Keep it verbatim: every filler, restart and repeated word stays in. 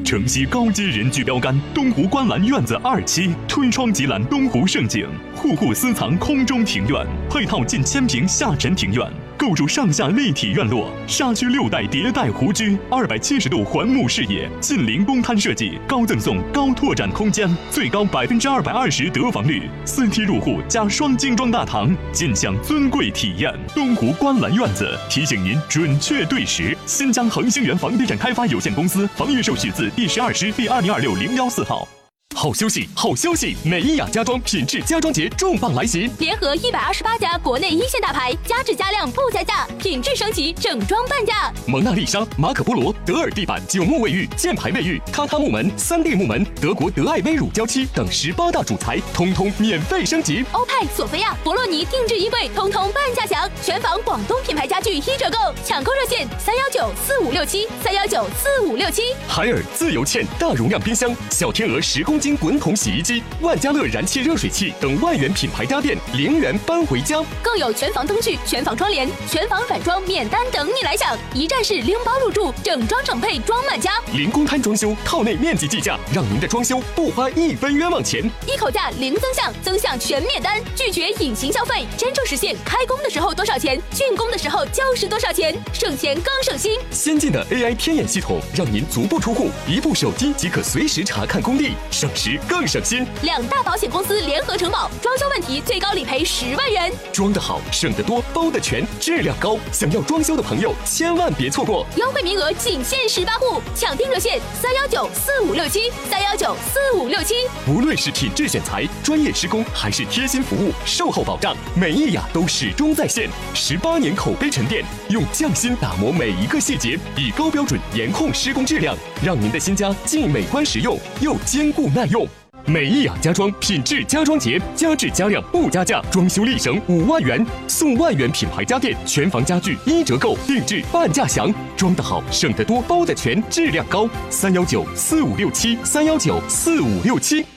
城西高阶人居标杆，东湖观澜院子二期，推窗即览东湖胜景，户户私藏空中庭院，配套近千平下沉庭院。构筑上下立体院落，沙区六代迭代湖居，二百七十度环幕视野，近邻公摊设计，高赠送高拓展空间，最高百分之二百二十得房率，四梯入户加双精装大堂，尽享尊贵体验。东湖观澜院子提醒您准确对时。新疆恒星源房地产开发有限公司房预售许字第十二师第二零二六零幺四号。好休息，好消息！美伊雅家装品质家装节重磅来袭， 联合一百二十八家国内一线大牌，加质加量不加价，品质升级，整装半价。 蒙娜丽莎、马可波罗、德尔地板、九木卫浴、箭牌卫浴、榻榻木门、三 D 木门、德国德爱微乳胶漆等十八大主材，通通免费升级。 欧派、索菲亚、博洛尼定制衣柜，通通半价享。全房广东品牌家具一折购，抢购热线三幺九四五六七三幺九四五六七。 海尔自由茜大容量冰箱、小天鹅十公斤滚筒洗衣机、万家乐燃气热水器等万元品牌家电零元搬回家， 更有全房灯具、全房窗帘、全房软装免单等你来享，一站式拎包入住，整装整配装满家。 零公摊装修，套内面积计价，让您的装修不花一分冤枉钱。 一口价零增项，增项全免单，拒绝隐形消费，真正实现开工的时候多少钱，竣工的时候就是多少钱，省钱更省心。 先进的 A I 天眼系统，让您足不出户，一部手机即可随时查看工地，省时更省心。 两大保险公司联合承保，装修问题最高理赔十万元。 装得好，省得多，包得全，质量高。想要装修的朋友，千万别错过， 优惠名额仅限十八户，抢订热线三幺九四五六七三幺九四五六七。 无论是品质选材、专业施工，还是贴心服务、售后保障，美伊雅都始终在线。十八年口碑沉淀，用匠心打磨每一个细节，以高标准严控施工质量，让您的新家既美观实用，又坚固耐用。美伊雅家装品质家装节，加质加量不加价，装修立省五万元，送万元品牌家电，全房家具一折购，定制半价享。装得好，省得多，包得全，质量高。三幺九四五六七三幺九四五六七。